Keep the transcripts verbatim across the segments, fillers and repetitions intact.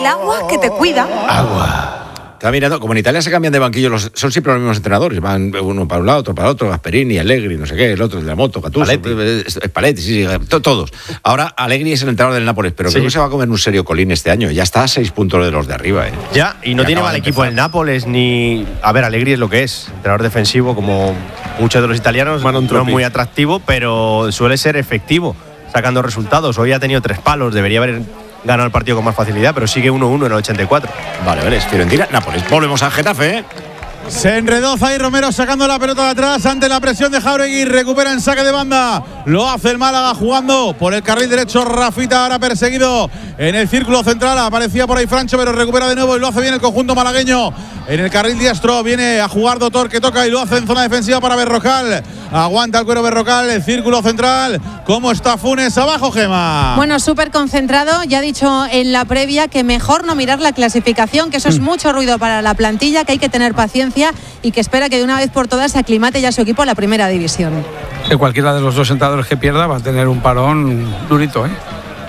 el agua que te cuida. Agua. Estaba mirando, como en Italia se cambian de banquillo, los, son siempre los mismos entrenadores, van uno para un lado, otro para otro, Gasperini, Allegri, no sé qué, el otro el de la moto, Gattuso, Spalletti, Spalletti sí, sí, to, todos. Ahora Allegri es el entrenador del Nápoles, pero sí. creo que se va a comer un serio colín este año, ya está a seis puntos de los de arriba. ¿eh? Ya, y no ya tiene mal equipo el Nápoles, ni... A ver, Allegri es lo que es, entrenador defensivo, como muchos de los italianos, no es muy atractivo, pero suele ser efectivo, sacando resultados. Hoy ha tenido tres palos, debería haber ganado el partido con más facilidad, pero sigue uno uno en el ochenta y cuatro. Vale, vale, es Fiorentina, Nápoles. Volvemos al Getafe, ¿eh? Se enredó Zaire Romero sacando la pelota de atrás ante la presión de Jauregui. Recupera en saque de banda. Lo hace el Málaga jugando por el carril derecho. Rafita ahora perseguido en el círculo central. Aparecía por ahí Francho, pero recupera de nuevo y lo hace bien el conjunto malagueño. En el carril diestro viene a jugar Dotor, que toca y lo hace en zona defensiva para Berrocal. Aguanta el cuero Berrocal, el círculo central. ¿Cómo está Funes abajo, Gema? Bueno, súper concentrado. Ya ha dicho en la previa que mejor no mirar la clasificación, que eso es mucho ruido para la plantilla, que hay que tener paciencia y que espera que de una vez por todas se aclimate ya su equipo a la primera división. Que cualquiera de los dos entrenadores que pierda va a tener un parón durito, ¿eh?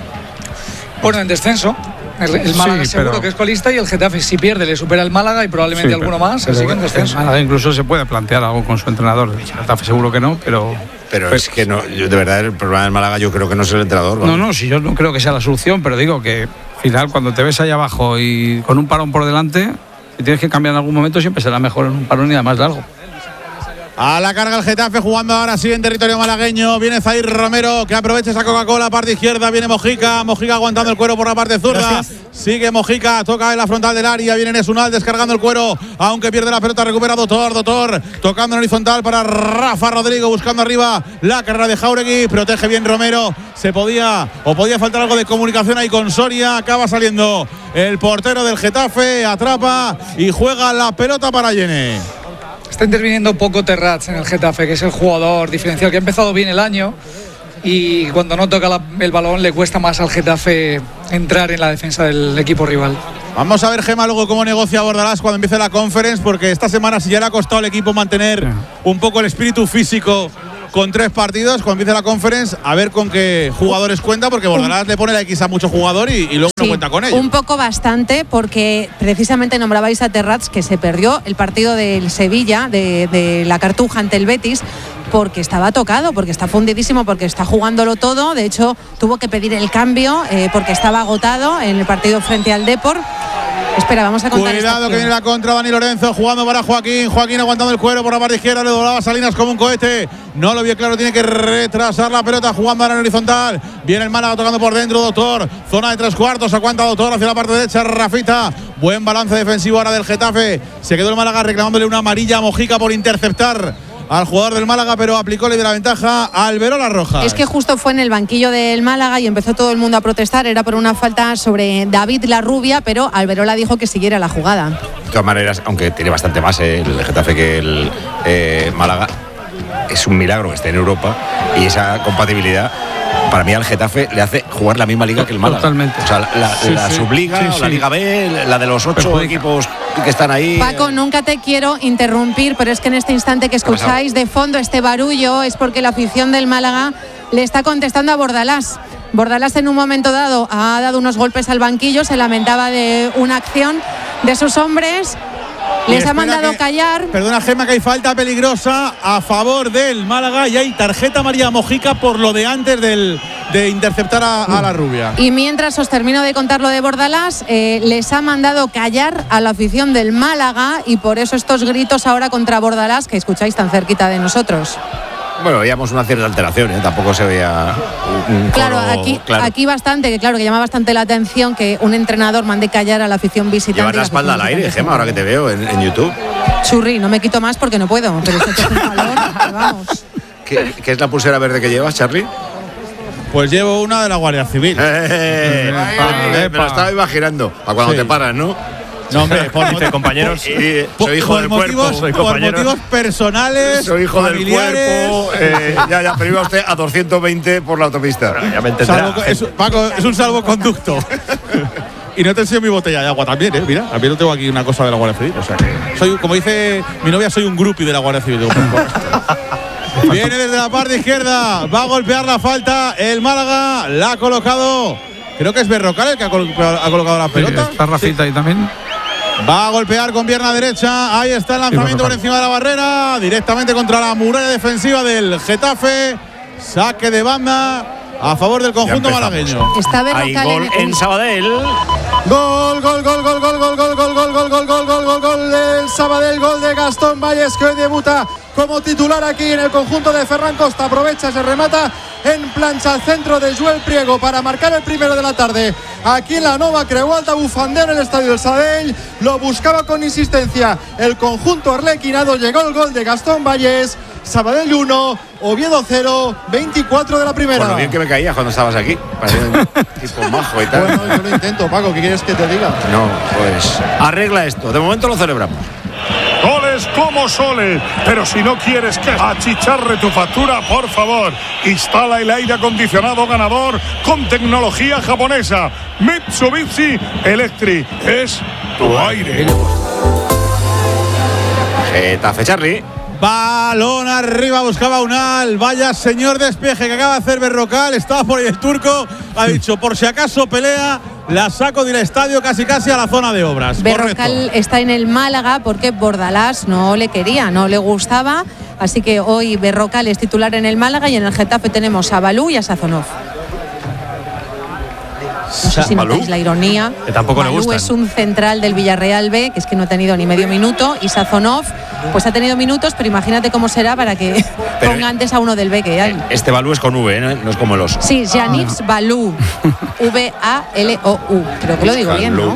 Bueno, en descenso. El, el Málaga sí, seguro pero... que es colista y el Getafe si pierde le supera el Málaga y probablemente sí, alguno más, así que en descenso. El Málaga incluso se puede plantear algo con su entrenador. El Getafe seguro que no, pero... Pero pues, es que no, yo, de verdad el problema del Málaga yo creo que no es el entrenador. ¿vale? No, no, si yo no creo que sea la solución, pero digo que al final cuando te ves ahí abajo y con un parón por delante, si tienes que cambiar en algún momento siempre será mejor en un parón y además largo. A la carga el Getafe jugando ahora sí en territorio malagueño. Viene Zaire Romero que aprovecha esa Coca-Cola. Parte izquierda viene Mojica. Mojica aguantando el cuero por la parte zurda. Gracias. Sigue Mojica. Toca en la frontal del área. Viene Nesunal descargando el cuero. Aunque pierde la pelota. Recupera Dotor. Dotor tocando en horizontal para Rafa Rodrigo. Buscando arriba la carrera de Jauregui. Protege bien Romero. Se podía o podía faltar algo de comunicación ahí con Soria. Acaba saliendo el portero del Getafe. Atrapa y juega la pelota para Yene. Está interviniendo poco Terrats en el Getafe, que es el jugador diferencial, que ha empezado bien el año y cuando no toca la, el balón le cuesta más al Getafe entrar en la defensa del equipo rival. Vamos a ver, Gema, luego cómo negocia Bordalás cuando empiece la Conference, porque esta semana sí ya le ha costado al equipo mantener un poco el espíritu físico con tres partidos. Cuando empiece la Conference, a ver con qué jugadores cuenta, porque Bordalás le pone la X a mucho jugador y, y luego sí, no cuenta con ellos. Un poco bastante, porque precisamente nombrabais a Terrats, que se perdió el partido del Sevilla, de, de la Cartuja ante el Betis, porque estaba tocado, porque está fundidísimo, porque está jugándolo todo. De hecho, tuvo que pedir el cambio eh, porque estaba agotado en el partido frente al Depor. Espera, vamos a contar. Cuidado que viene la contra Dani Lorenzo jugando para Joaquín. Joaquín aguantando el cuero por la parte izquierda. Le doblaba Salinas como un cohete. No lo vio claro, tiene que retrasar la pelota jugando ahora en horizontal. Viene el Málaga tocando por dentro, Doctor. Zona de tres cuartos, aguanta Doctor hacia la parte derecha. Rafita. Buen balance defensivo ahora del Getafe. Se quedó el Málaga reclamándole una amarilla a Mojica por interceptar al jugador del Málaga, pero aplicó ley de la ventaja al Verola Rojas. Es que justo fue en el banquillo del Málaga y empezó todo el mundo a protestar. Era por una falta sobre David Larrubia, pero Alberola dijo que siguiera la jugada. De todas maneras, aunque tiene bastante más eh, el Getafe que el eh, Málaga, es un milagro que esté en Europa y esa compatibilidad para mí al Getafe le hace jugar la misma liga que el Málaga. Totalmente. O sea, la, sí, la sí. subliga, sí, o la sí. Liga B, la de los ocho Perjudica. equipos que están ahí. Paco, nunca te quiero interrumpir, pero es que en este instante que escucháis de fondo este barullo es porque la afición del Málaga le está contestando a Bordalás. Bordalás en un momento dado ha dado unos golpes al banquillo, se lamentaba de una acción de sus hombres. Les ha mandado que, callar. Perdona, Gemma, que hay falta peligrosa a favor del Málaga y hay tarjeta amarilla Mojica por lo de antes del, de interceptar a, a la rubia. Y mientras os termino de contar lo de Bordalás, eh, les ha mandado callar a la afición del Málaga y por eso estos gritos ahora contra Bordalás que escucháis tan cerquita de nosotros. Bueno, veíamos una cierta alteración, ¿eh? Tampoco se veía un claro, coro, aquí, claro, aquí bastante, que claro, que llama bastante la atención que un entrenador mande callar a la afición visitante. Llevar la espalda al aire, Gemma, ahora que te veo en, en YouTube. Churri, no me quito más porque no puedo, pero esto es un calor, vamos. ¿Qué, ¿Qué es la pulsera verde que llevas, Charlie? Pues llevo una de la Guardia Civil. Eh, eh, me lo estaba imaginando. A cuando sí. te paras, ¿no? No, hombre, por Dice, compañeros, y, soy hijo por del motivos, cuerpo. Soy por motivos personales, soy hijo familiares. del cuerpo. Eh, ya, ya, pero iba usted a doscientos veinte por la autopista. Ya me salvo, es, Paco, es un salvoconducto. Y no te enseño mi botella de agua también, ¿eh? Mira, también no tengo aquí una cosa de la Guardia Civil. O sea que soy, como dice mi novia, soy un groupie de la Guardia Civil. Viene desde la parte izquierda, va a golpear la falta el Málaga, la ha colocado. Creo que es Berrocal el que ha, col ha colocado la pelota. Sí, está Rafita sí. ahí también. Va a golpear con pierna derecha. Ahí está el lanzamiento por encima de la barrera. Directamente contra la muralla defensiva del Getafe. Saque de banda a favor del conjunto malagueño. Está Hay gol en, en Sabadell. Gol, gol, gol, gol, gol, gol, gol, gol, gol, gol, gol, gol, gol, gol, gol del Sabadell, gol de Gastón Valles, que hoy debuta como titular aquí en el conjunto de Ferran Costa. Aprovecha, se remata en plancha al centro de Joel Priego para marcar el primero de la tarde. Aquí en la Nova, creó alta bufandera en el estadio del Sabadell, lo buscaba con insistencia el conjunto arlequinado, llegó el gol de Gastón Valles. Sabadell uno, Oviedo cero, veinticuatro de la primera. Por lo bien que me caías cuando estabas aquí. Parecía un tipo majo y tal. Bueno, yo lo intento, Paco, ¿qué quieres que te diga? No, pues arregla esto. De momento lo celebramos. Goles como soles, pero si no quieres que achicharre tu factura, por favor, instala el aire acondicionado ganador con tecnología japonesa. Mitsubishi Electric es tu aire. Getafe, Charlie. Balón arriba, buscaba Unal. Vaya señor despeje que acaba de hacer Berrocal. Estaba por ahí el turco. Ha dicho, por si acaso pelea, la saco del estadio casi casi a la zona de obras. Berrocal Correcto. está en el Málaga porque Bordalás no le quería, no le gustaba. Así que hoy Berrocal es titular en el Málaga y en el Getafe tenemos a Balú y a Sazonov. No sé si notáis la ironía. Que tampoco Balú le gustan. es un central del Villarreal B, que es que no ha tenido ni medio minuto, y Sazonov pues ha tenido minutos, pero imagínate cómo será para que Pero ponga antes a uno del B que hay. Este Balú es con V, ¿eh? No es como los. Sí, Janix Balú. V A L O U. Creo que lo digo bien, ¿no?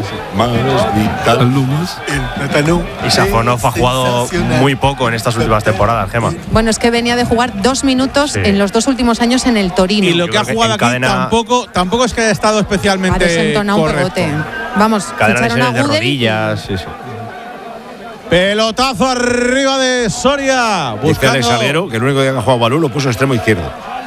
Y Sazonov ha jugado muy poco en estas últimas temporadas, Gemma. Bueno, es que venía de jugar dos minutos Sí. en los dos últimos años en el Torino. Y lo Yo que ha creo que jugado aquí encadena- tampoco, tampoco es que haya estado Ha especialmente desentonado un correcto. pegote. Vamos, Cadena ficharon lesiones a de Gudel. rodillas, sí, sí. Pelotazo arriba de Soria. Dice Buscando Alex Salguero que el único día que ha jugado Balú lo puso extremo izquierdo.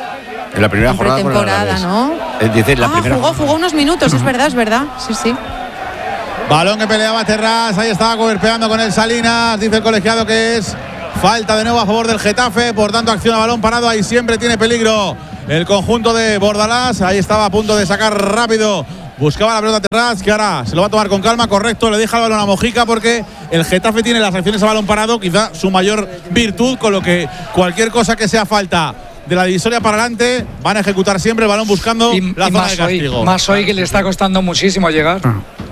En la primera En jornada. con el pretemporada, Alavés. ¿no? Eh, Dice la ah, primera jugó, jornada. jugó unos minutos, es verdad, es verdad. Sí, sí. balón que peleaba Terrás. Ahí estaba golpeando con el Salinas. Dice el colegiado que es falta de nuevo a favor del Getafe. Por tanto, acción a balón parado. Ahí siempre tiene peligro el conjunto de Bordalás. Ahí estaba a punto de sacar rápido. Buscaba la pelota Terrás, que ahora se lo va a tomar con calma. Correcto, le deja el balón a Mojica porque el Getafe tiene las acciones a balón parado, quizá su mayor virtud, con lo que cualquier cosa que sea falta de la divisoria para adelante van a ejecutar siempre el balón buscando Y, la y zona más, de castigo. hoy, más hoy que le está costando muchísimo llegar.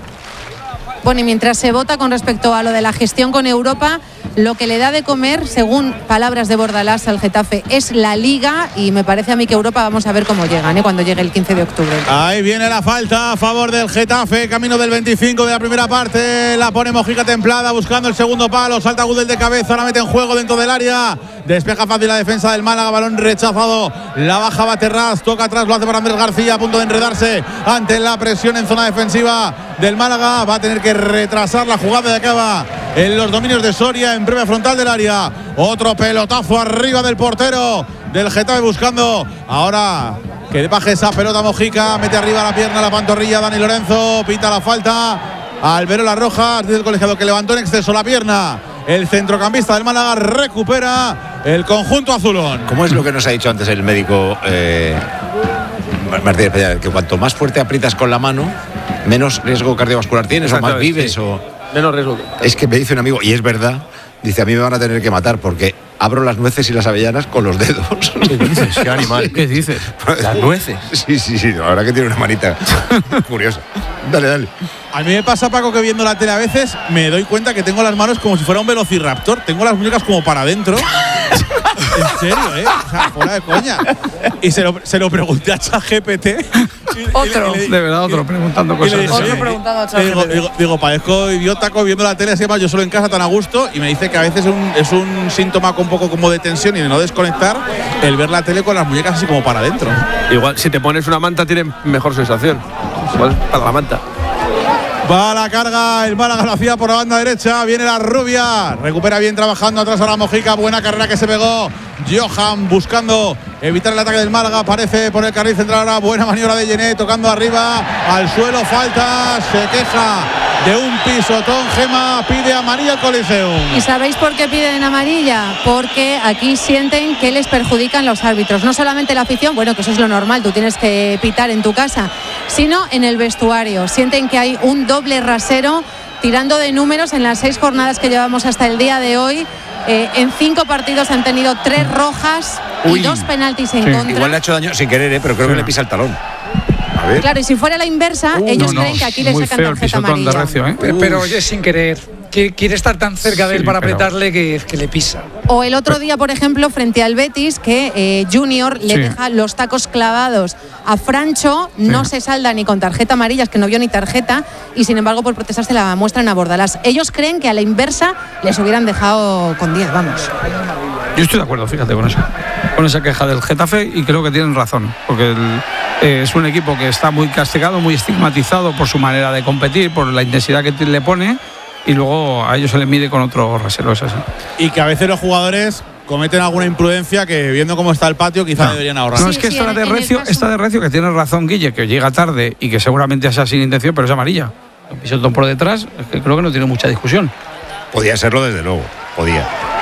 Bueno, y mientras se vota con respecto a lo de la gestión con Europa, lo que le da de comer, según palabras de Bordalás al Getafe, es la Liga, y me parece a mí que Europa vamos a ver cómo llegan, ¿eh? Cuando llegue el quince de octubre. Ahí viene la falta a favor del Getafe, camino del veinticinco de la primera parte, la pone Mojica templada, buscando el segundo palo, salta Gudel de cabeza, la mete en juego dentro del área, despeja fácil la defensa del Málaga, balón rechazado, la bajaba Terrás, toca atrás, lo hace para Andrés García, a punto de enredarse ante la presión en zona defensiva del Málaga, va a tener que retrasar la jugada y acaba en los dominios de Soria, en breve frontal del área, otro pelotazo arriba del portero del Getafe buscando ahora que le baje esa pelota Mojica, mete arriba la pierna, la pantorrilla Dani Lorenzo, pita la falta, Alberola Rojas, dice el colegiado que levantó en exceso la pierna, el centrocampista del Málaga recupera el conjunto azulón. ¿Cómo es lo que nos ha dicho antes el médico eh, Martínez Peña? Que cuanto más fuerte aprietas con la mano, menos riesgo cardiovascular tienes o más vives sí. o… Menos riesgo. Es que me dice un amigo, y es verdad, dice, a mí me van a tener que matar porque abro las nueces y las avellanas con los dedos. ¿Qué dices? ¿Qué animal? ¿Qué dices? Las nueces. Sí, sí, sí, la verdad que tiene una manita curiosa. Dale, dale. A mí me pasa, Paco, que viendo la tele a veces me doy cuenta que tengo las manos como si fuera un velociraptor. Tengo las muñecas como para adentro. En serio, ¿eh? O sea, fuera de coña. Y se lo, se lo pregunté a ChatGPT. Otro. De verdad, otro preguntando Y le cosas dije, así. Otro preguntando a le digo, ChatGPT. digo, digo, parezco idiota viendo la tele así, además yo solo en casa tan a gusto, y me dice que a veces es un, es un síntoma un poco como de tensión y de no desconectar el ver la tele con las muñecas así como para adentro. Igual, si te pones una manta, tienes mejor sensación. Igual, para la manta. Va a la carga el Málaga, lo hacía por la banda derecha, viene la rubia, recupera bien trabajando atrás a la Mojica, buena carrera que se pegó Johan buscando evitar el ataque del Málaga, aparece por el carril central ahora, buena maniobra de Gené, tocando arriba, al suelo, falta, se queja de un pisotón, Gema pide amarilla al Coliseum. ¿Y sabéis por qué piden amarilla? Porque aquí sienten que les perjudican los árbitros. No solamente la afición, bueno, que eso es lo normal, tú tienes que pitar en tu casa. sino en el vestuario. Sienten que hay un doble rasero. Tirando de números, en las seis jornadas que llevamos hasta el día de hoy, eh, en cinco partidos han tenido tres rojas Uy. y dos penaltis en Sí. contra. Igual le ha hecho daño sin querer, ¿eh? Pero creo Sí. que le pisa el talón. A ver. Claro, y si fuera la inversa, Uh, ellos no, creen no, que aquí le muy sacan feo el tarjeta pisotón de amarilla. Recio, ¿eh? Pero, pero es sin querer. Quiere, quiere estar tan cerca de él Sí, para pero- apretarle que, que le pisa. O el otro día, por ejemplo, frente al Betis, que eh, Junior le Sí. deja los tacos clavados a Francho, no se salda ni con tarjeta amarilla, es que no vio ni tarjeta, y sin embargo por protestarse la muestran a Bordalás. Ellos creen que a la inversa les hubieran dejado con diez, vamos. Yo estoy de acuerdo, fíjate, con eso. Con esa queja del Getafe, y creo que tienen razón. Porque el, eh, es un equipo que está muy castigado, muy estigmatizado por su manera de competir, por la intensidad que le pone, y luego a ellos se les mide con otro rasero, es así. Y que a veces los jugadores cometen alguna imprudencia que, viendo cómo está el patio, quizás No. deberían ahorrar. No, Sí, es que sí, esta en- de en el Recio, caso- esta de Recio, que tiene razón Guille, que llega tarde y que seguramente sea sin intención, pero es amarilla. Un pisotón por detrás, es que creo que no tiene mucha discusión. Podía serlo desde luego. Podía.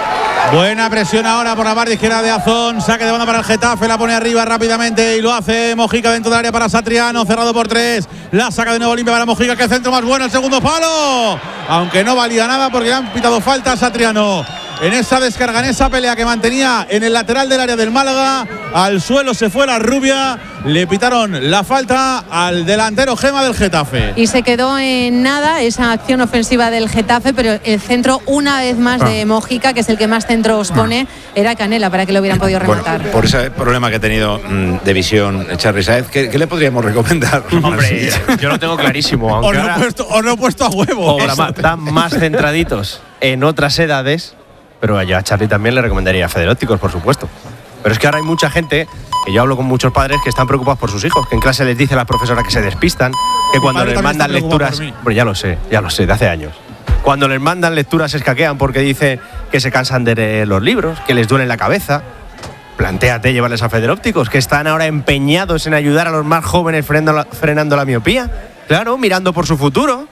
Buena presión ahora por la parte izquierda de Azón. Saque de banda para el Getafe. La pone arriba rápidamente y lo hace Mojica dentro del área para Satriano. Cerrado por tres. La saca de nuevo limpia para Mojica. Que centro más bueno. El segundo palo. Aunque no valía nada porque le han pitado falta a Satriano. En esa descarga, en esa pelea que mantenía en el lateral del área del Málaga. Al suelo se fue la rubia. Le pitaron la falta al delantero Gema del Getafe. Y se quedó en nada esa acción ofensiva del Getafe, pero el centro una vez más Ah. de Mojica, que es el que más centros pone, era Canela para que lo hubieran podido Bueno, rematar. por ese problema que ha tenido mm, de visión Charly Sáez, ¿qué, qué le podríamos recomendar? Hombre, yo lo tengo clarísimo. Os Aunque lo, he ahora puesto, os lo he puesto a huevo. ahora ma- están más centraditos en otras edades, pero yo a Charly también le recomendaría Federópticos, por supuesto. Pero es que ahora hay mucha gente, que yo hablo con muchos padres que están preocupados por sus hijos, que en clase les dice la profesora que se despistan, que cuando padre les también mandan está preocupado lecturas… por mí. Bueno, ya lo sé, ya lo sé, de hace años. Cuando les mandan lecturas se escaquean porque dicen que se cansan de leer los libros, que les duele la cabeza. Plantéate llevarles a Federópticos, que están ahora empeñados en ayudar a los más jóvenes frenando la, frenando la miopía. Claro, mirando por su futuro.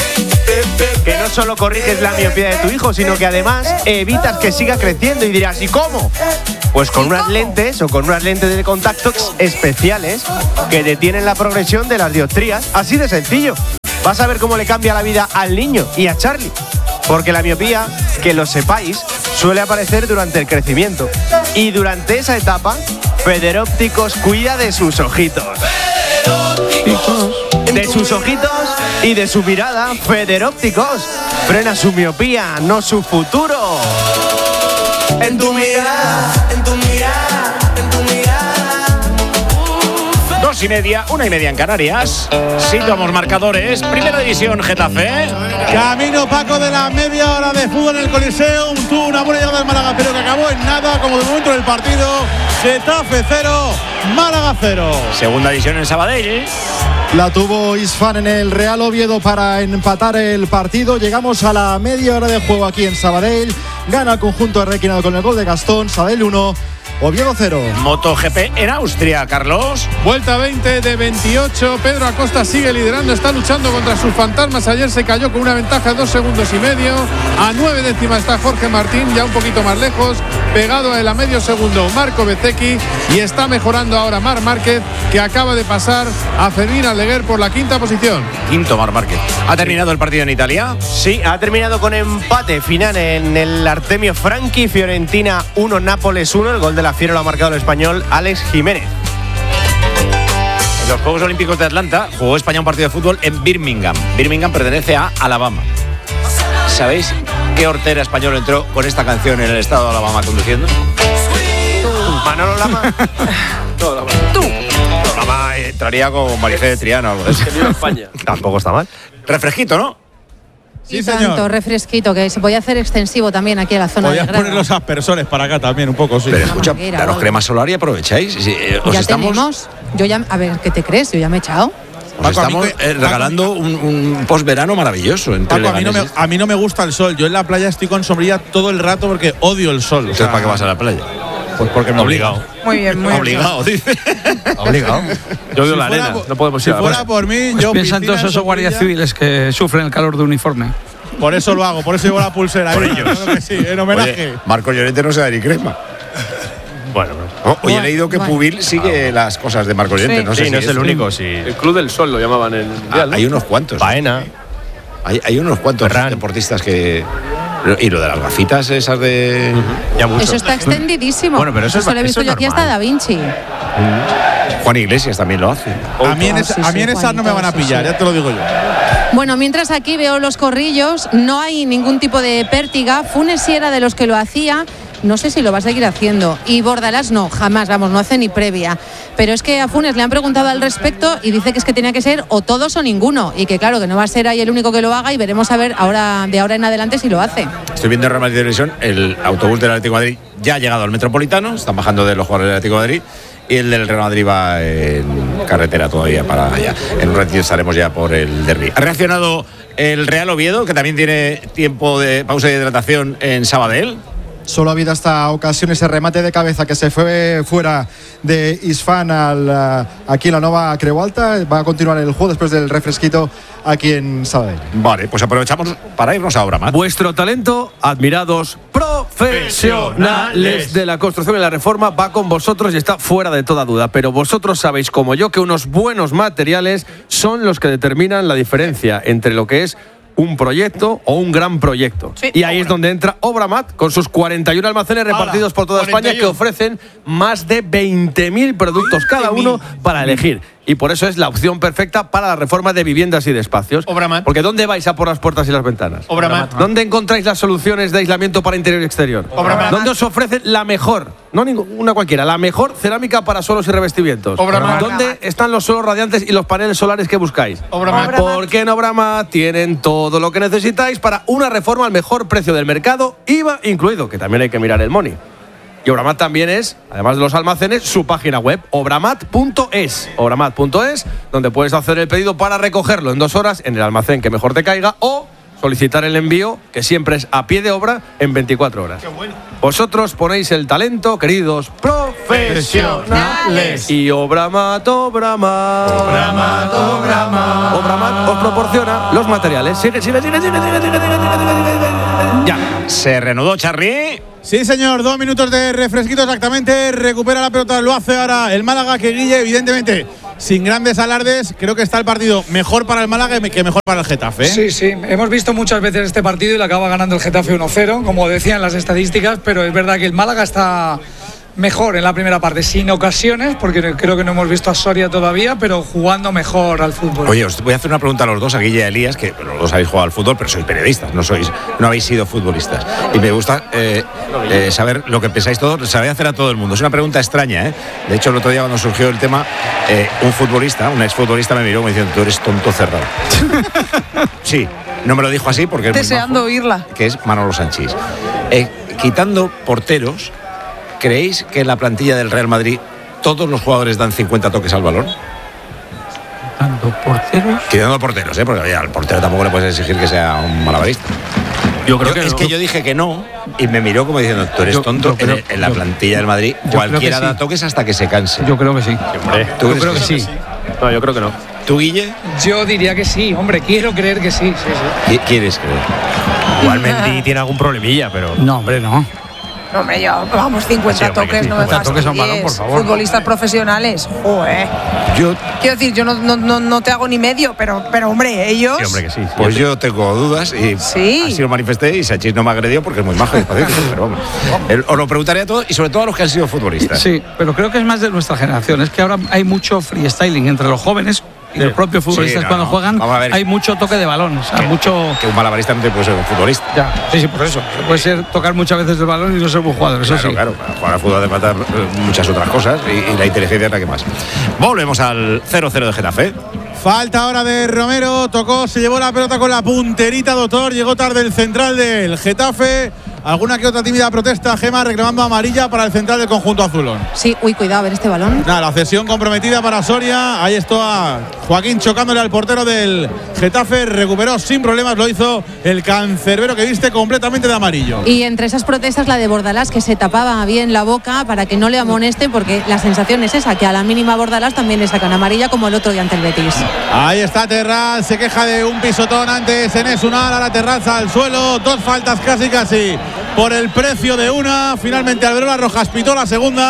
Que no solo corriges la miopía de tu hijo, sino que además evitas que siga creciendo. Y dirás, ¿y cómo? Pues con unas lentes o con unas lentes de contacto especiales que detienen la progresión de las dioptrías. Así de sencillo. Vas a ver cómo le cambia la vida al niño y a Charly. Porque la miopía, que lo sepáis, suele aparecer durante el crecimiento. Y durante esa etapa, Federópticos cuida de sus ojitos. De sus ojitos y de su mirada. Federópticos frena su miopía, no su futuro. En tu mirada, en tu mirada, en tu mirada. Dos y media, una y media en Canarias. Situamos marcadores. Primera división, Getafe. Camino Paco de la media hora de fútbol en el Coliseo. Tuvo una buena llegada del Málaga, pero que acabó en nada, como de momento del partido. Getafe cero, Málaga cero. Segunda división en Sabadell. La tuvo Isfán en el Real Oviedo para empatar el partido. Llegamos a la media hora de juego aquí en Sabadell. Gana el conjunto de Requinado con el gol de Gastón. Sabadell uno, Oviedo cero. MotoGP en Austria, Carlos. Vuelta veinte de veintiocho. Pedro Acosta sigue liderando, está luchando contra sus fantasmas. Ayer se cayó con una ventaja de dos segundos y medio. A nueve décimas está Jorge Martín, ya un poquito más lejos. Pegado a él a medio segundo Marco Bezzecchi. Y está mejorando ahora Marc Márquez, que acaba de pasar a Fermín Aldeguer por la quinta posición. Quinto, Marc Márquez. ¿Ha terminado el partido en Italia? Sí, ha terminado con empate final en el Artemio Franchi. Fiorentina uno, Nápoles uno. El gol de la Fiera lo ha marcado el español Alex Jiménez. En los Juegos Olímpicos de Atlanta jugó España un partido de fútbol en Birmingham. Birmingham pertenece a Alabama. ¿Sabéis qué hortera español entró con esta canción en el estado de Alabama conduciendo? Manolo Lama. ¡Tú! Lama entraría con Maricé de Triana o algo de eso. España. Tampoco está mal. Refresquito, ¿no? Sí, y señor. tanto refresquito, que se podía hacer extensivo también aquí en la zona Podías de grada. poner los aspersores para acá también, un poco, sí. Pero escucha, manguera, daros algo. crema solar y aprovecháis. Si, eh, os Ya estamos, tenemos. Yo ya, a ver, ¿qué te crees? Yo ya me he echado. os Paco, a mí estamos que- eh, regalando un, un posverano maravilloso entre Paco, a mí, no me, leganeses. a mí no me gusta el sol. Yo en la playa estoy con sombrilla todo el rato porque odio el sol. O Entonces, sea, ¿para qué vas a la playa? Pues porque me obligado. Muy bien, muy Obligado, dice. Obligado. Yo odio Si la fuera arena. por- No podemos si ir a la fuera playa. por mí, Pues yo piensa en piscina, todos esos guardias sombrilla. civiles que sufren el calor de uniforme. Por eso lo hago, por eso llevo la pulsera. Por ¿eh? ellos. Claro que sí, en homenaje. Oye, Marco Llorente no se da ni crema. Bueno, Oh, hoy he leído que bueno. Pubil sigue ah. las cosas de Marco Llorente. Sí. No sé sí, si no es, es el único. Sí. El Club del Sol lo llamaban en el Mundial, ah, ¿no? Hay unos cuantos. Baena. Hay, hay unos cuantos Ferran. deportistas que. Y lo de las gafitas esas de. Uh-huh. Ya mucho. Eso está extendidísimo. Bueno, pero eso, eso es, lo he visto yo aquí hasta Da Vinci. Uh-huh. Juan Iglesias también lo hace. A mí en, es, sí, a mí sí, en esas no me van a pillar, sí, sí. ya te lo digo yo. Bueno, mientras aquí veo los corrillos, no hay ningún tipo de pértiga. Funes sí era de los que lo hacía. No sé si lo va a seguir haciendo. Y Bordalás no, jamás, vamos, no hace ni previa. Pero es que a Funes le han preguntado al respecto y dice que es que tenía que ser o todos o ninguno. Y que claro, que no va a ser ahí el único que lo haga y veremos a ver ahora de ahora en adelante si lo hace. Estoy viendo en Real Madrid Televisión, el autobús del Atlético de Madrid ya ha llegado al Metropolitano, están bajando de los jugadores del Atlético de Madrid. Y el del Real Madrid va en carretera todavía para allá. En un ratito estaremos ya por el derbi. Ha reaccionado el Real Oviedo, que también tiene tiempo de pausa de hidratación en Sabadell. Solo ha habido hasta ocasión ese remate de cabeza que se fue fuera de Isfán al, uh, aquí en la Nova Creu Alta. Va a continuar el juego después del refresquito aquí en Sabadell. Vale, pues aprovechamos para irnos a Obramat. Vuestro talento, admirados profesionales de la construcción y la reforma, va con vosotros y está fuera de toda duda. Pero vosotros sabéis, como yo, que unos buenos materiales son los que determinan la diferencia entre lo que es un proyecto o un gran proyecto. Sí, y ahí obra. Es donde entra Obramat, con sus cuarenta y uno almacenes repartidos por toda cuarenta y uno. España, que ofrecen más de veinte mil productos cada uno para elegir. Y por eso es la opción perfecta para la reforma de viviendas y de espacios. Obramat. Porque ¿dónde vais a por las puertas y las ventanas? Obramat. ¿Dónde encontráis las soluciones de aislamiento para interior y exterior? Obramat. ¿Dónde os ofrecen la mejor, no ninguna cualquiera, la mejor cerámica para suelos y revestimientos? Obramat. ¿Dónde están los suelos radiantes y los paneles solares que buscáis? Obramat. Porque en Obramat tienen todo lo que necesitáis para una reforma al mejor precio del mercado, I V A incluido, que también hay que mirar el money. Y Obramat también es, además de los almacenes, su página web, obramat punto es. Obramat punto es, donde puedes hacer el pedido para recogerlo en dos horas en el almacén que mejor te caiga o solicitar el envío, que siempre es a pie de obra, en veinticuatro horas. Qué bueno. Vosotros ponéis el talento, queridos profesionales. Y Obramat, Obramat, Obramat, Obramat. Obramat os proporciona los materiales. Sigue, sigue, sigue, sigue, sigue, sigue, sigue, sigue, sigue. Ya, se reanudó Charri. Sí, señor, dos minutos de refresquito exactamente. Recupera la pelota, lo hace ahora el Málaga, que Guille, evidentemente, sin grandes alardes, creo que está el partido mejor para el Málaga que mejor para el Getafe, ¿eh? Sí, sí, hemos visto muchas veces este partido y lo acaba ganando el Getafe uno cero, como decían las estadísticas, pero es verdad que el Málaga está mejor en la primera parte, sin ocasiones, porque creo que no hemos visto a Soria todavía, pero jugando mejor al fútbol. Oye, os voy a hacer una pregunta a los dos, a Guille y a Elías, que los dos habéis jugado al fútbol, pero sois periodistas, no sois, no habéis sido futbolistas. Y me gusta eh, eh, saber lo que pensáis todos, se lo voy a hacer a todo el mundo. Es una pregunta extraña, ¿eh? De hecho, el otro día cuando surgió el tema, eh, un futbolista, un exfutbolista me miró y me dijo, tú eres tonto cerrado. Sí, no me lo dijo así porque es deseando muy majo, oírla. Que es Manolo Sanchís. Eh, quitando porteros, ¿creéis que en la plantilla del Real Madrid todos los jugadores dan cincuenta toques al balón? ¿Quitando porteros? Quitando porteros, ¿eh? Porque al portero tampoco le puedes exigir que sea un malabarista. Yo creo yo, que es no. que yo dije que no y me miró como diciendo, tú eres yo, tonto. yo creo, en, en la yo, plantilla del Madrid cualquiera da sí. toques hasta que se canse. Yo creo que sí. Hombre, ¿Tú yo creo que, que sí? sí? No, yo creo que no. ¿Tú, Guille? Yo diría que sí, hombre, quiero creer que sí. sí, sí. ¿Quieres creer? Igual Mendy tiene algún problemilla, pero... No, hombre, no. No, hombre, yo, vamos, cincuenta sí, toques, sí. no me toques a un balón, por favor. Futbolistas profesionales, joder. Yo... Quiero decir, yo no, no, no, no te hago ni medio, pero, pero hombre, ellos... Sí, hombre, que sí. sí pues yo tengo dudas y sí. así lo manifesté y Sanchís no me agredió porque es muy majo y pacífico, pero vamos. El, os lo preguntaré a todos y sobre todo a los que han sido futbolistas. Sí, pero creo que es más de nuestra generación. Es que ahora hay mucho freestyling entre los jóvenes y sí. los propios futbolistas sí, no, cuando no. juegan. Hay mucho toque de balón, o sea, que, mucho... Que un malabarista no te puede ser un futbolista. Ya, sí, sí, por eso. Se puede ser tocar muchas veces el balón y no ser buen jugador, eso claro, sí. Claro, para jugar al fútbol de matar muchas otras cosas y, y la inteligencia es la que más. Volvemos al cero cero de Getafe. Falta ahora de Romero, tocó, se llevó la pelota con la punterita, doctor, llegó tarde el central del Getafe. Alguna que otra tímida protesta, Gema, reclamando amarilla para el central del conjunto azulón. Sí, uy, cuidado, a ver este balón. Nada, la cesión comprometida para Soria. Ahí está Joaquín chocándole al portero del Getafe. Recuperó sin problemas, lo hizo el cancerbero, que viste completamente de amarillo. Y entre esas protestas, la de Bordalás, que se tapaba bien la boca para que no le amoneste, porque la sensación es esa, que a la mínima Bordalás también le sacan amarilla, como el otro día ante el Betis. Ahí está Terraz, se queja de un pisotón antes en Esunal, ahora Terraz al suelo. Dos faltas casi casi por el precio de una. Finalmente Alberola Rojas pitó la segunda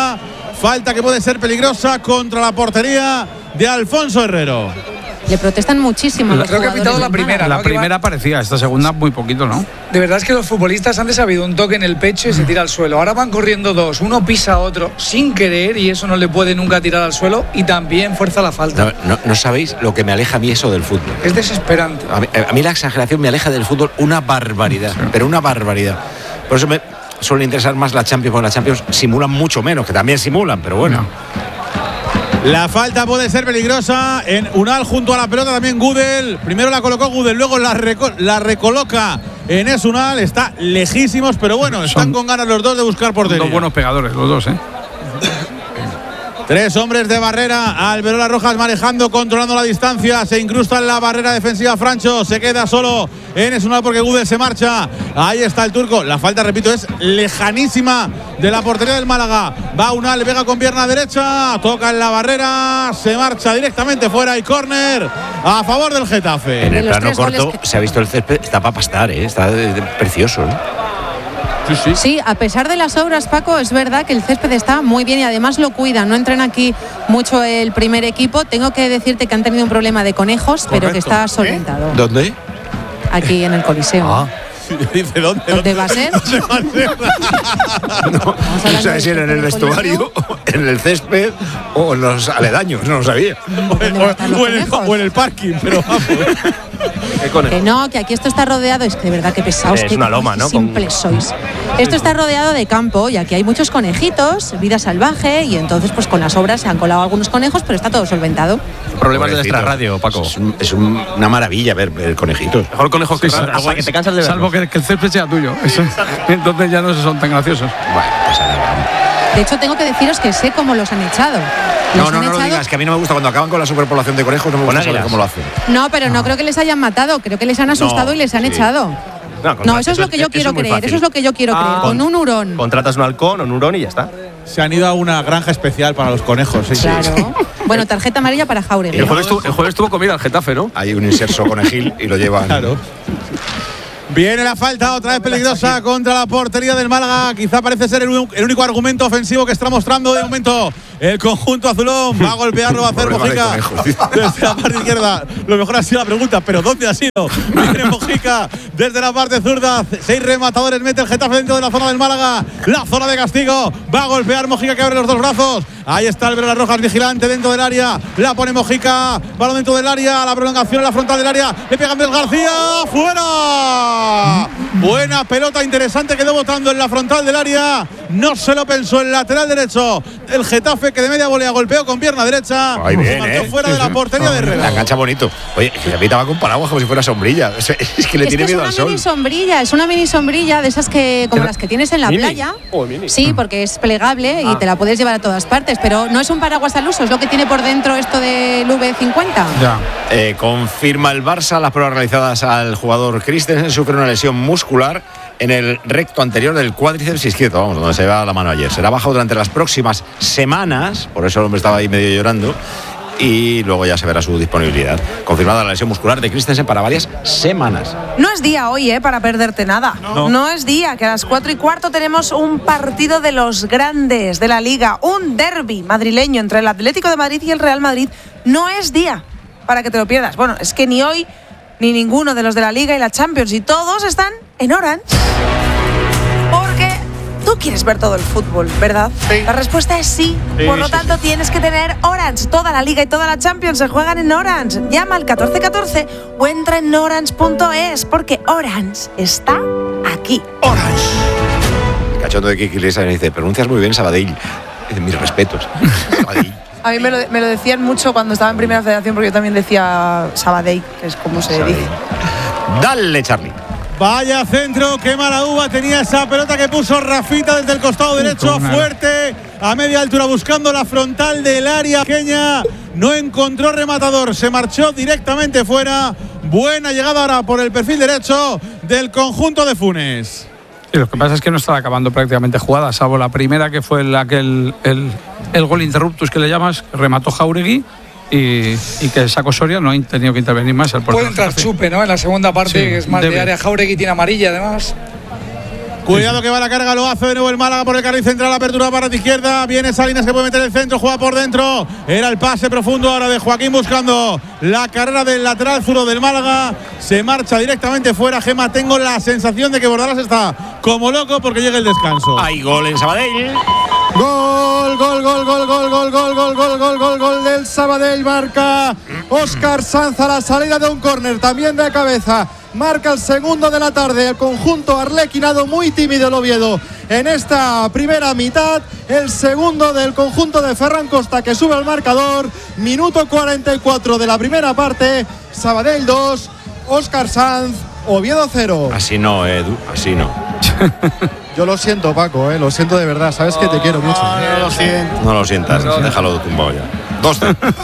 falta que puede ser peligrosa contra la portería de Alfonso Herrero. Le protestan muchísimo. Creo que ha pitado la primera. La ¿no? primera parecía, esta segunda muy poquito, ¿no? De verdad es que los futbolistas antes ha habido un toque en el pecho y se tira al suelo. Ahora van corriendo dos, uno pisa a otro sin querer y eso no le puede nunca tirar al suelo y también fuerza la falta. No, no, no sabéis lo que me aleja a mí eso del fútbol. Es desesperante. A mí, a mí la exageración me aleja del fútbol una barbaridad, sí. pero una barbaridad. Por eso me suelen interesar más la Champions, porque la Champions simulan mucho menos, que también simulan, pero bueno. No. La falta puede ser peligrosa en Unal junto a la pelota también Gudel. Primero la colocó Gudel, luego la, reco- la recoloca en Esunal. Está lejísimos, pero bueno, están Son con ganas los dos de buscar portería. Dos buenos pegadores, los dos, ¿eh? Tres hombres de barrera, Alberola Rojas manejando, controlando la distancia, se incrusta en la barrera defensiva Francho, se queda solo en Esunal porque Gudel se marcha, ahí está el turco, la falta, repito, es lejanísima de la portería del Málaga, va Unal, pega con pierna derecha, toca en la barrera, se marcha directamente fuera y córner a favor del Getafe. En el De los plano tres corto goles que- se ha visto el césped, está para pastar, ¿eh? Está de- de- precioso, ¿eh? Sí, sí. Sí, a pesar de las obras, Paco, es verdad que el césped está muy bien y además lo cuida. No entrena aquí mucho el primer equipo. Tengo que decirte que han tenido un problema de conejos, pero que está solventado. ¿Dónde? Aquí en el Coliseo. Ah. Dice, ¿dónde, ¿Dónde va a ser? ¿Dónde va a ser? No, no sabía si era en el vestuario, en el césped o en los aledaños, no lo sabía. O en, o en el, o en el parking, pero vamos. Que no, que aquí esto está rodeado, es que de verdad que pesados, Es que una loma, ¿no? simples sois. Esto está rodeado de campo y aquí hay muchos conejitos, vida salvaje, y entonces pues con las obras se han colado algunos conejos, pero está todo solventado. Problemas de Pobrecito. nuestra radio, Paco. Es, un- es un- una maravilla ver, ver conejitos. Mejor conejos que Sí, ratas, hasta que te cansas de verlos. Salvo que, que el césped sea tuyo. Eso- entonces ya no son tan graciosos. Bueno, pues nada. De hecho, tengo que deciros que sé cómo los han echado. Los No, no, han no lo echado- digas, que a mí no me gusta cuando acaban con la superpoblación de conejos, no me Con gusta saber águilas. cómo lo hacen. No, pero no creo que les hayan matado, creo que les han asustado No, y les han sí. echado. No, con- No, eso es lo que yo eso quiero es muy creer, fácil. eso es lo que yo quiero Ah, creer, con un hurón. Contratas un halcón o un hurón y ya está. Se han ido a una granja especial para los conejos. Sí, sí. Claro. Bueno, tarjeta amarilla para Jauregui. El jueves, tuvo, el jueves tuvo comida al Getafe, ¿no? Hay un inserso conejil y lo llevan. Claro. Viene la falta otra vez peligrosa contra la portería del Málaga. Quizá parece ser el, un- el único argumento ofensivo que está mostrando de momento el conjunto azulón. Va a golpearlo, va a hacer Problema de Mojica conejos, dice. desde la parte izquierda. Lo mejor ha sido la pregunta, pero ¿dónde ha sido? Viene Mojica desde la parte zurda. Seis rematadores mete el Getafe dentro de la zona del Málaga. La zona de castigo. Va a golpear Mojica, que abre los dos brazos. Ahí está Alberola Rojas vigilante dentro del área. La pone Mojica. Balón dentro del área. La prolongación en la frontal del área. Le pega Andrés García. ¡Fuera! Buena pelota interesante. Quedó botando en la frontal del área. No se lo pensó el lateral derecho del Getafe, que de media volea golpeó con pierna derecha. Ahí Se bien, marcó ¿eh? fuera de la portería de La Herrera. engancha bonito. Oye, que se pitaba con paraguas como si fuera sombrilla. Es, es que le Es tiene que es miedo una al sol. mini sombrilla, es una mini sombrilla de esas que como Pero- las que tienes en la ¿Mini? playa. Oh, mini. Sí, porque es plegable y Ah. te la puedes llevar a todas partes, pero no es un paraguas al uso, es lo que tiene por dentro esto del V cincuenta. Ya. Eh, confirma el Barça las pruebas realizadas al jugador Christensen. Sufre una lesión muscular en el recto anterior del cuádriceps izquierdo, vamos, donde se va la mano ayer. Será bajado durante las próximas semanas, por eso el hombre estaba ahí medio llorando, y luego ya se verá su disponibilidad. Confirmada la lesión muscular de Christensen para varias semanas. No es día hoy, ¿eh? Para perderte nada. No. No es día, que a las cuatro y cuarto tenemos un partido de los grandes de la Liga, un derbi madrileño entre el Atlético de Madrid y el Real Madrid. No es día para que te lo pierdas. Bueno, es que ni hoy ni ninguno de los de la Liga y la Champions, y todos están en Orange. Porque tú quieres ver todo el fútbol, ¿verdad? Sí. La respuesta es sí. Sí, Por lo sí, tanto, tienes que tener Orange. Toda la Liga y toda la Champions se juegan en Orange. Llama al catorce catorce o entra en orange punto es, porque Orange está aquí. El cachondo de Kiki Lesa dice, pronuncias muy bien Sabadell. Dice, mis respetos. Sabadell. A mí me lo, me lo decían mucho cuando estaba en Primera Federación, porque yo también decía Sabadell, que es como se Sabadell. dice. Dale, Charlie. Vaya centro, qué mala uva tenía esa pelota que puso Rafita desde el costado derecho, Cómo nada. fuerte, a media altura, buscando la frontal del área pequeña. No encontró rematador, se marchó directamente fuera. Buena llegada ahora por el perfil derecho del conjunto de Funes. Y lo que pasa es que no estaba acabando prácticamente jugadas, salvo la primera que fue el, aquel, el, el gol interruptus que le llamas, que remató Jauregui y, y que sacó Soria, no ha tenido que intervenir más. El Puede entrar Getafe. Chupe, ¿no? En la segunda parte, Sí, que es más debe. de área. Jauregui tiene amarilla, además. Cuidado que va la carga, lo hace de nuevo el Málaga por el carril central, apertura para la izquierda, viene Salinas que puede meter el centro, juega por dentro, era el pase profundo ahora de Joaquín buscando la carrera del lateral zurdo del Málaga, se marcha directamente fuera. Gema, tengo la sensación de que Bordalas está como loco porque llega el descanso. Hay gol en Sabadell. Gol, gol, gol, gol, gol, gol, gol, gol, gol, gol, gol, gol del Sabadell. Marca Óscar Sanz a la salida de un córner, también de cabeza. Marca el segundo de la tarde. El conjunto arlequinado, muy tímido el Oviedo en esta primera mitad. El segundo del conjunto de Ferran Costa que sube al marcador. Minuto cuarenta y cuatro de la primera parte. Sabadell dos, Óscar Sanz, Oviedo cero. Así no, Edu, así no. Yo lo siento, Paco, eh, lo siento de verdad. Sabes que te quiero mucho. No lo siento. No lo sientas, déjalo tumbado ya. Dos.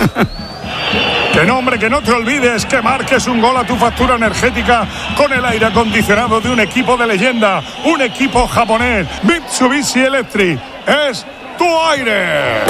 Que no, hombre, que no te olvides que marques un gol a tu factura energética con el aire acondicionado de un equipo de leyenda, un equipo japonés. Mitsubishi Electric es tu aire.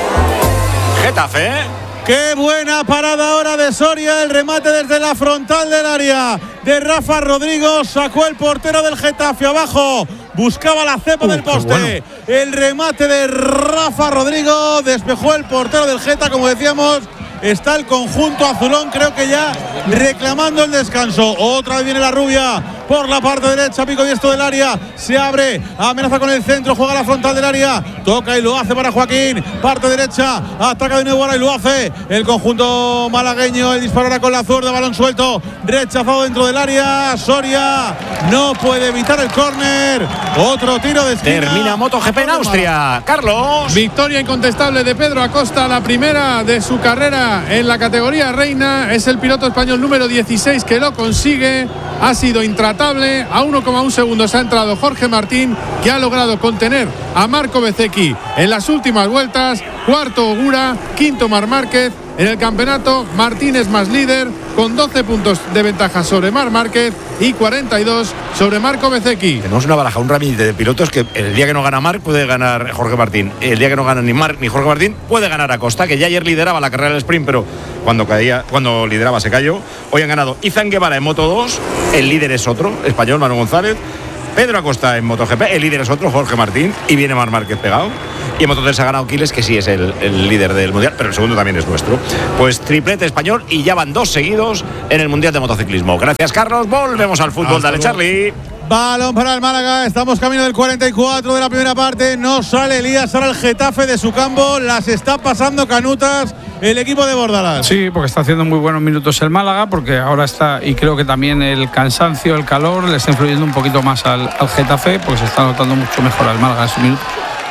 Getafe. Qué buena parada ahora de Soria, el remate desde la frontal del área de Rafa Rodrigo, sacó el portero del Getafe abajo, buscaba la cepa uh, del poste, bueno. El remate de Rafa Rodrigo, despejó el portero del Geta, como decíamos. Está el conjunto azulón, creo que ya reclamando el descanso. Otra vez viene la rubia por la parte derecha, pico diestro del área. Se abre, amenaza con el centro, juega la frontal del área. Toca y lo hace para Joaquín. Parte derecha, ataca de nuevo ahora y lo hace el conjunto malagueño. El disparo ahora con la zurda, balón suelto, rechazado dentro del área. Soria no puede evitar el córner. Otro tiro de esquina. Termina MotoGP en Austria. Carlos. Victoria incontestable de Pedro Acosta, la primera de su carrera en la categoría reina. Es el piloto español número dieciséis que lo consigue. Ha sido intratable. A uno coma uno segundos ha entrado Jorge Martín, que ha logrado contener a Marco Bezzecchi en las últimas vueltas. Cuarto Ogura, quinto Marc Márquez. En el campeonato, Martín es más líder con doce puntos de ventaja sobre Marc Márquez y cuarenta y dos sobre Marco Bezzecchi. Tenemos una baraja, un ramillete de pilotos que el día que no gana Marc puede ganar Jorge Martín. El día que no gana ni Marc ni Jorge Martín puede ganar Acosta, que ya ayer lideraba la carrera del sprint, pero cuando caía, cuando lideraba se cayó. Hoy han ganado Izan Guevara en Moto dos, el líder es otro, español, Manu González. Pedro Acosta en MotoGP, el líder es otro, Jorge Martín, y viene Marc Márquez pegado. Y en Moto tres ha ganado Quiles, que sí es el, el líder del Mundial, pero el segundo también es nuestro. Pues triplete español y ya van dos seguidos en el Mundial de Motociclismo. Gracias, Carlos. Volvemos al fútbol. Hasta Dale, luego. Charlie. Balón para el Málaga, estamos camino del cuarenta y cuatro de la primera parte. No sale Elías, ahora el Getafe de su campo. Las está pasando canutas el equipo de Bordalas. Sí, porque está haciendo muy buenos minutos el Málaga, porque ahora está, y creo que también el cansancio, el calor, le está influyendo un poquito más al, al Getafe, porque se está notando mucho mejor al Málaga en su minuto.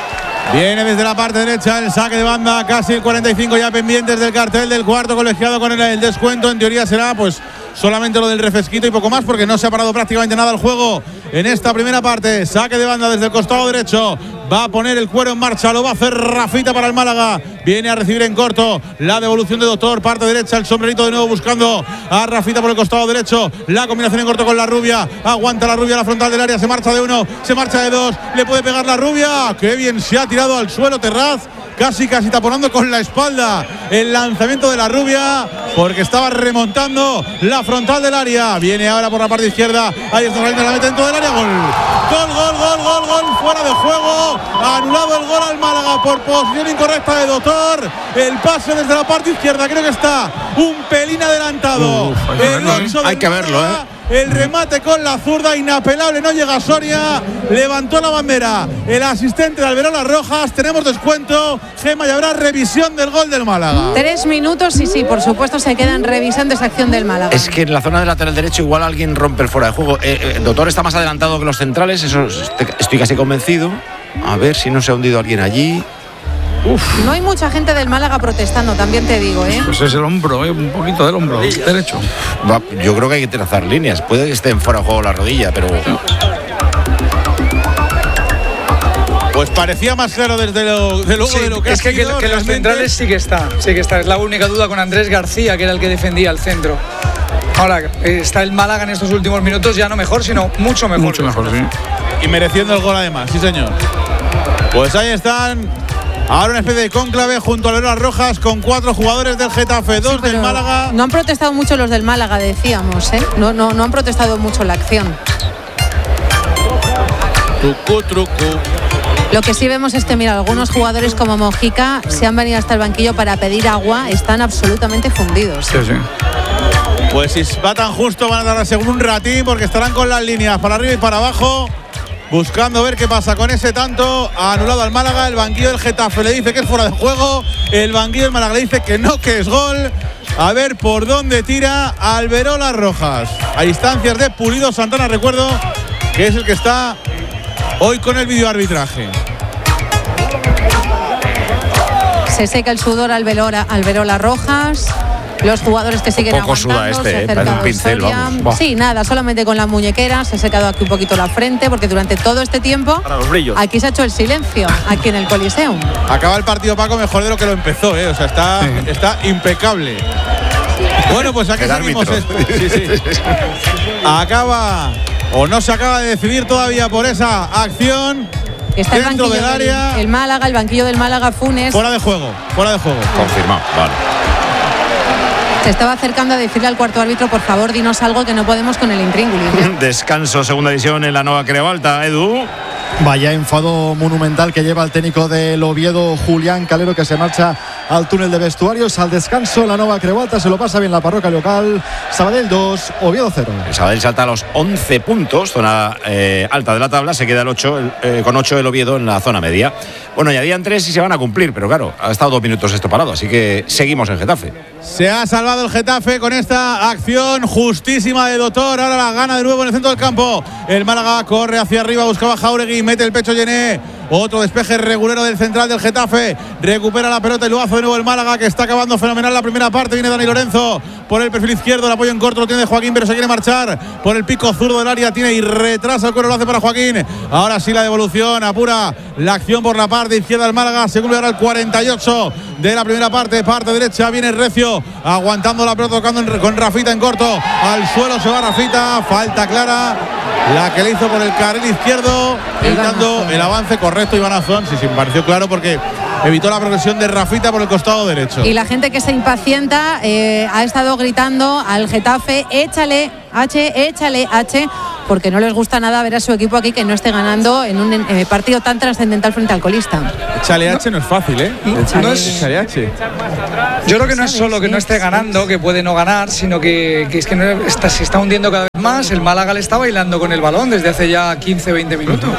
Viene desde la parte derecha el saque de banda, casi el cuarenta y cinco ya pendientes del cartel del cuarto colegiado con el, el descuento. En teoría será pues solamente lo del refresquito y poco más, porque no se ha parado prácticamente nada el juego en esta primera parte. Saque de banda desde el costado derecho, va a poner el cuero en marcha, lo va a hacer Rafita para el Málaga. Viene a recibir en corto la devolución de Doctor, parte derecha, el sombrerito de nuevo buscando a Rafita por el costado derecho. La combinación en corto con la rubia, aguanta la rubia a la frontal del área, se marcha de uno, se marcha de dos, le puede pegar la rubia. Qué bien se ha tirado al suelo Terraz, casi casi taponando con la espalda el lanzamiento de la rubia, porque estaba remontando la frontal del área. Viene ahora por la parte izquierda, ahí está saliendo la meta dentro del área. Gol, gol, gol, gol, gol, gol, fuera de juego. Anulado el gol al Málaga por posición incorrecta de Doctor. El pase desde la parte izquierda, creo que está un pelín adelantado. Uf, hay, el ocho hay que verlo, ¿eh? El remate con la zurda, inapelable, no llega Soria. Levantó la bandera el asistente de Alberola Rojas. Tenemos descuento, Gema, y habrá revisión del gol del Málaga. Tres minutos y sí, por supuesto, se quedan revisando esa acción del Málaga. Es que en la zona del lateral derecho igual alguien rompe el fuera de juego. Eh, eh, el Doctor está más adelantado que los centrales, eso estoy casi convencido. A ver si no se ha hundido alguien allí. Uf. No hay mucha gente del Málaga protestando, también te digo, ¿eh? Pues es el hombro, ¿eh? Un poquito del hombro derecho. Va, yo creo que hay que trazar líneas. Puede que esté en fuera de juego la rodilla, pero... Pues parecía más claro desde lo, de luego sí, de lo que es ha que, sido, que, que los centrales sí que está, sí que está. Es la única duda con Andrés García, que era el que defendía el centro. Ahora está el Málaga en estos últimos minutos ya no mejor, sino mucho mejor. Mucho mejor, sí. Y mereciendo el gol además, sí señor. Pues ahí están. Ahora una especie de cónclave junto a Alberola Rojas con cuatro jugadores del Getafe, dos sí, del Málaga. No han protestado mucho los del Málaga, decíamos, ¿eh? No, no, no han protestado mucho la acción. Trucu, trucu. Lo que sí vemos es que, mira, algunos jugadores como Mojica se han venido hasta el banquillo para pedir agua, están absolutamente fundidos. Sí, sí. Pues si va tan justo van a tardar según un ratín porque estarán con las líneas para arriba y para abajo buscando ver qué pasa con ese tanto. Ha anulado al Málaga, el banquillo del Getafe le dice que es fuera de juego, el banquillo del Málaga le dice que no, que es gol. A ver por dónde tira Alberola Rojas. A instancias de Pulido Santana, recuerdo que es el que está hoy con el videoarbitraje. Se seca el sudor Alberola, Alberola Rojas. Los jugadores que siguen poco aguantando. Suda este, se eh, parece un pincel, vamos. Sí, nada, solamente con la muñequera. Se ha secado aquí un poquito la frente porque durante todo este tiempo Para los brillos. aquí se ha hecho el silencio, aquí en el Coliseum. Acaba el partido, Paco, mejor de lo que lo empezó, ¿eh? O sea, está, sí. está impecable. Bueno, pues aquí seguimos. Sí, sí. Acaba, o no se acaba de decidir todavía por esa acción. Está el dentro banquillo del área. El, el Málaga, el banquillo del Málaga, Funes. Fuera de juego, fuera de juego. Confirmado, vale. Se estaba acercando a decirle al cuarto árbitro, por favor, dinos algo que no podemos con el intríngulis. Descanso, segunda división en la Nova Creu Alta, Edu. Vaya enfado monumental que lleva el técnico del Oviedo, Julián Calero, que se marcha al túnel de vestuarios. Al descanso, la Nova Creu Alta se lo pasa bien la parroquia local. Sabadell dos, Oviedo cero. El Sabadell salta a los once puntos, zona eh, alta de la tabla. Se queda el ocho, el, eh, con ocho el Oviedo en la zona media. Bueno, añadían tres y se van a cumplir, pero claro, ha estado dos minutos esto parado, así que seguimos en Getafe. Se ha salvado el Getafe con esta acción justísima de Doctor. Ahora la gana de nuevo en el centro del campo. El Málaga corre hacia arriba, buscaba Jauregui, mete el pecho Llené. Otro despeje regulero del central del Getafe. Recupera la pelota y lo hace de nuevo el Málaga, que está acabando fenomenal la primera parte. Viene Dani Lorenzo por el perfil izquierdo. El apoyo en corto lo tiene de Joaquín, pero se quiere marchar por el pico zurdo del área. Tiene y retrasa el cuero, lo hace para Joaquín. Ahora sí la devolución, apura la acción por la parte izquierda del Málaga. Se cumple ahora el cuarenta y ocho de la primera parte. Parte derecha viene Recio, aguantando la pelota, tocando con Rafita en corto. Al suelo se va Rafita. Falta clara, la que le hizo por el carril izquierdo, evitando el avance correcto. Iván Azón, sí, sí, me pareció claro porque evitó la progresión de Rafita por el costado derecho. Y la gente que se impacienta eh, ha estado gritando al Getafe, échale H, échale H, porque no les gusta nada ver a su equipo aquí que no esté ganando en un eh, partido tan trascendental frente al colista. Échale H no es fácil, ¿eh? Échale, no es, échale H. Yo creo que no es solo que no esté ganando, que puede no ganar, sino que, que es que no está, se está hundiendo cada vez más. El Málaga le está bailando con el balón desde hace ya quince, veinte minutos.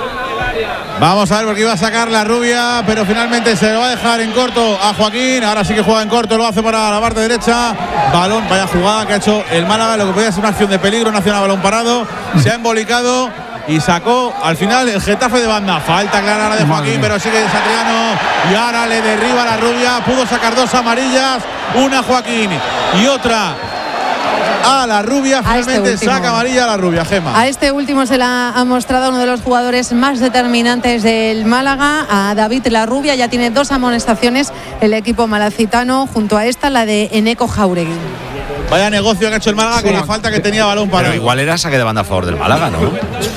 Vamos a ver, porque iba a sacar la Rubia, pero finalmente se lo va a dejar en corto a Joaquín. Ahora sí que juega en corto, lo hace para la parte derecha. Balón, vaya jugada que ha hecho el Málaga, lo que podía ser una acción de peligro, una acción a balón parado. Se ha embolicado y sacó al final el Getafe de banda. Falta clara ahora de Joaquín, pero sigue Satriano. Y ahora le derriba la Rubia. Pudo sacar dos amarillas, una a Joaquín y otra a la Rubia. Finalmente este saca amarilla a la Rubia, Gema. A este último se la ha mostrado uno de los jugadores más determinantes del Málaga, a David La Rubia. Ya tiene dos amonestaciones el equipo malacitano, junto a esta la de Eneco Jauregui. Vaya negocio que ha hecho el Málaga, sí, con la falta que tenía balón para. Pero igual era saque de banda a favor del Málaga, ¿no?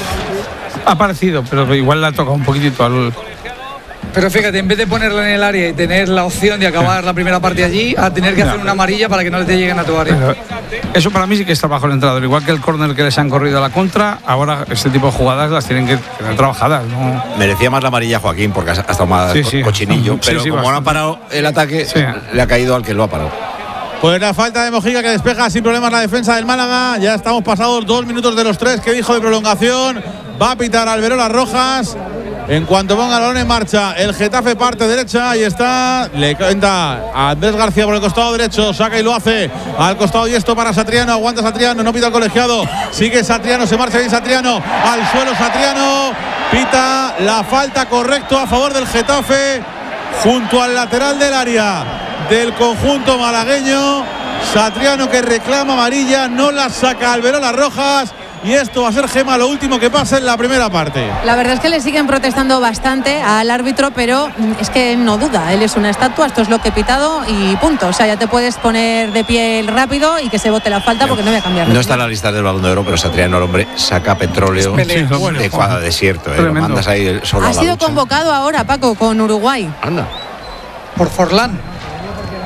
Ha parecido, pero igual le ha tocado un poquitito al. Pero fíjate, en vez de ponerla en el área y tener la opción de acabar la primera parte allí, a tener que hacer una amarilla para que no te lleguen a tu área. Pero eso para mí sí que está bajo el entrenador. Igual que el córner que les han corrido a la contra, ahora este tipo de jugadas las tienen que tener trabajadas, ¿no? Merecía más la amarilla Joaquín porque ha estado más sí, sí. cochinillo, sí, pero sí, como bastante. No ha parado el ataque, sí. le ha caído al que lo ha parado. Pues la falta de Mojica, que despeja sin problemas la defensa del Málaga. Ya estamos pasados dos minutos de los tres que dijo de prolongación. Va a pitar Alberola Rojas. En cuanto ponga el balón en marcha, el Getafe parte derecha. Ahí está. Le cuenta a Andrés García por el costado derecho. Saca y lo hace al costado diestro para Satriano. Aguanta Satriano, no pita el colegiado. Sigue Satriano, se marcha bien Satriano. Al suelo Satriano. Pita la falta, correcto, a favor del Getafe. Junto al lateral del área del conjunto malagueño. Satriano, que reclama amarilla, no la saca Alberola Rojas. Y esto va a ser, Gema, lo último que pasa en la primera parte. La verdad es que le siguen protestando bastante al árbitro, pero es que no duda, él es una estatua, esto es lo que he pitado y punto. O sea, ya te puedes poner de pie rápido y que se bote la falta, porque no voy a cambiar. No está en la lista del Balón de Oro, pero Satriano, el hombre, saca petróleo de cada desierto. Eh, lo mandas ahí solo ha a la sido lucha. Convocado ahora, Paco, con Uruguay. Anda. Por Forlán.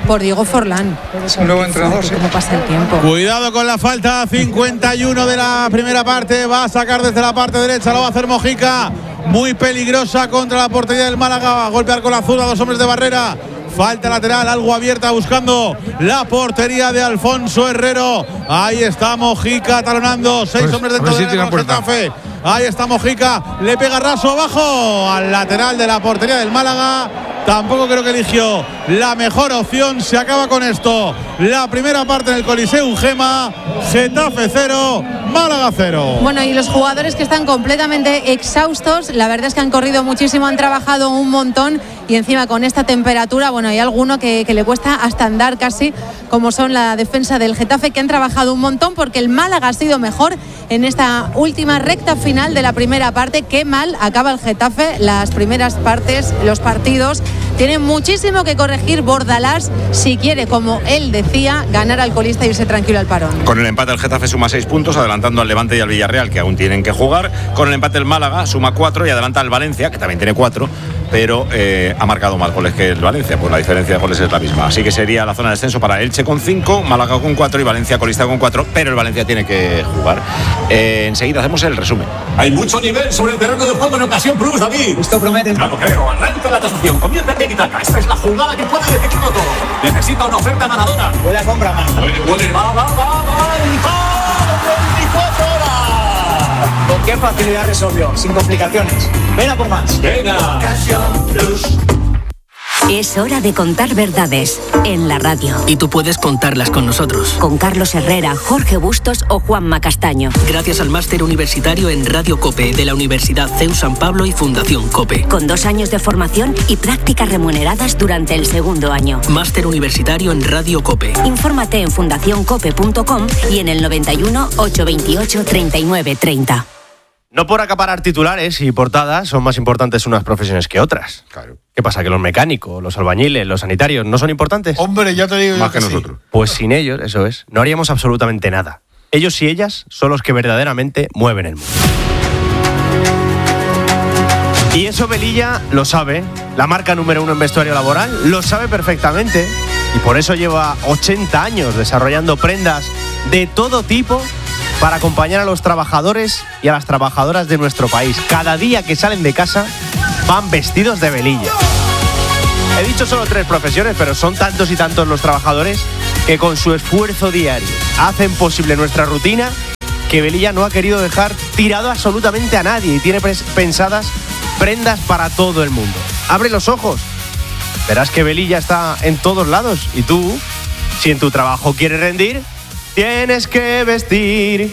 por Diego Forlán. Es un nuevo entrenador, sí. ¿Cómo pasa el tiempo? Cuidado con la falta, cincuenta y uno de la primera parte. Va a sacar desde la parte derecha, lo va a hacer Mojica. Muy peligrosa contra la portería del Málaga. Va a golpear con la zurda a dos hombres de barrera. Falta lateral, algo abierta buscando la portería de Alfonso Herrero. Ahí está Mojica talonando. Seis Pues, hombres dentro a ver si del tira puerta. Getafe. Ahí está Mojica. Le pega raso abajo al lateral de la portería del Málaga. Tampoco creo que eligió la mejor opción. Se acaba con esto. La primera parte en el Coliseum Gema. Getafe cero, Málaga cero. Bueno, y los jugadores que están completamente exhaustos, la verdad es que han corrido muchísimo, han trabajado un montón y encima con esta temperatura, bueno, hay alguno que, que le cuesta hasta andar casi, como son la defensa del Getafe, que han trabajado un montón porque el Málaga ha sido mejor en esta última recta final de la primera parte. Qué mal acaba el Getafe las primeras partes, los partidos. Tiene muchísimo que corregir Bordalás si quiere, como él decía, ganar al colista y irse tranquilo al parón. Con el empate el Getafe suma seis puntos, adelantando al Levante y al Villarreal, que aún tienen que jugar. Con el empate el Málaga suma cuatro y adelanta al Valencia, que también tiene cuatro, pero eh, ha marcado más goles que el Valencia, pues la diferencia de goles es la misma. Así que sería la zona de descenso para Elche con cinco, Málaga con cuatro y Valencia colista con cuatro, pero el Valencia tiene que jugar. Eh, enseguida hacemos el resumen. Hay mucho nivel sobre el terreno de juego en ocasión plus, David. Esto promete. No lo creo. Arranca la tasación. Comienza el tiki-taka. Esta es la jugada que puede decidirlo todo. Necesita una oferta ganadora. Puede comprar más. Puede, puede. Va, va, va, va. veinticuatro horas. ¿Con qué facilidad resolvió? Sin complicaciones. Venga por más. Venga. Ocasión plus. Es hora de contar verdades en la radio. Y tú puedes contarlas con nosotros. Con Carlos Herrera, Jorge Bustos o Juanma Castaño. Gracias al máster universitario en Radio COPE de la Universidad C E U San Pablo y Fundación COPE. Con dos años de formación y prácticas remuneradas durante el segundo año. Máster universitario en Radio COPE. Infórmate en fundación cope punto com y en el noventa y uno, ochocientos veintiocho, treinta y nueve treinta. No por acaparar titulares y portadas son más importantes unas profesiones que otras. Claro. ¿Qué pasa? ¿Que los mecánicos, los albañiles, los sanitarios no son importantes? Hombre, ya te digo. Más que que sí. nosotros. Pues sin ellos, eso es, no haríamos absolutamente nada. Ellos y ellas son los que verdaderamente mueven el mundo. Y eso Velilla lo sabe, la marca número uno en vestuario laboral, lo sabe perfectamente. Y por eso lleva ochenta años desarrollando prendas de todo tipo para acompañar a los trabajadores y a las trabajadoras de nuestro país. Cada día que salen de casa van vestidos de Velilla. He dicho solo tres profesiones, pero son tantos y tantos los trabajadores que con su esfuerzo diario hacen posible nuestra rutina, que Velilla no ha querido dejar tirado absolutamente a nadie y tiene pensadas prendas para todo el mundo. Abre los ojos, verás que Velilla está en todos lados y tú, si en tu trabajo quieres rendir, tienes que vestir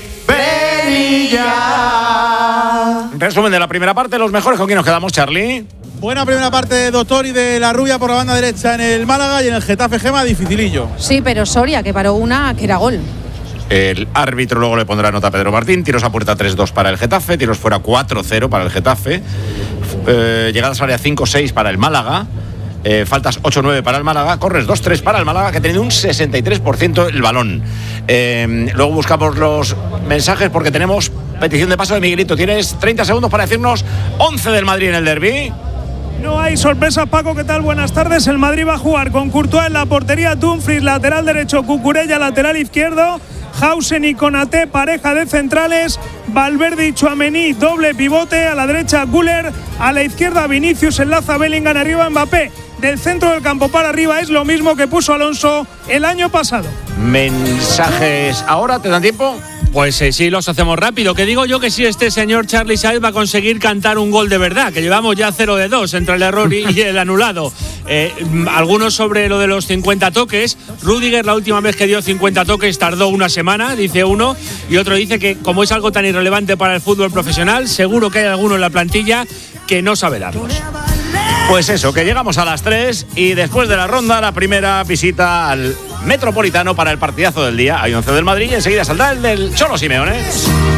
Velilla. Resumen de la primera parte, los mejores. ¿Con quién nos quedamos, Charlie? Buena primera parte de Doctor y de La Rubia por la banda derecha en el Málaga y en el Getafe Gema, dificilillo. Sí, pero Soria, que paró una que era gol. El árbitro luego le pondrá nota a Pedro Martín. Tiros a puerta tres dos para el Getafe, tiros fuera cuatro cero para el Getafe, eh, llegadas al área cinco seis para el Málaga. Eh, faltas ocho nueve para el Málaga, corres dos tres para el Málaga, que ha tenido un sesenta y tres por ciento el balón. Eh, luego buscamos los mensajes porque tenemos petición de paso de Miguelito. Tienes treinta segundos para decirnos once del Madrid en el derbi. No hay sorpresas, Paco, ¿qué tal? Buenas tardes. El Madrid va a jugar con Courtois en la portería, Dumfries lateral derecho, Cucurella lateral izquierdo, Hausen y Konaté pareja de centrales, Valverde y Tchouaméni doble pivote, a la derecha Güler, a la izquierda Vinicius, enlaza Bellingham, arriba Mbappé. Del centro del campo para arriba es lo mismo que puso Alonso el año pasado. Mensajes ahora, ¿te dan tiempo? Pues eh, sí, los hacemos rápido. Que digo yo que sí, este señor Charlie Saez va a conseguir cantar un gol de verdad, que llevamos ya cero de dos entre el error y, y el anulado. Eh, algunos sobre lo de los cincuenta toques. Rüdiger, la última vez que dio cincuenta toques, tardó una semana, dice uno, y otro dice que como es algo tan irrelevante para el fútbol profesional, seguro que hay alguno en la plantilla que no sabe darlos. Pues eso, que llegamos a las tres y después de la ronda, la primera visita al Metropolitano para el partidazo del día. Hay once del Madrid y enseguida saldrá el del Cholo Simeone.